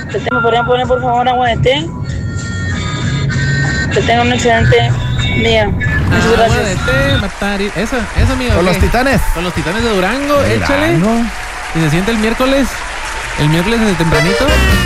¿Me podrían poner por favor agua de té? Que tengan un excelente día. Muchas gracias. Agua de té, Matari. Esa amiga. Con los Titanes. Con los Titanes de Durango, échale. Y se siente el miércoles desde tempranito.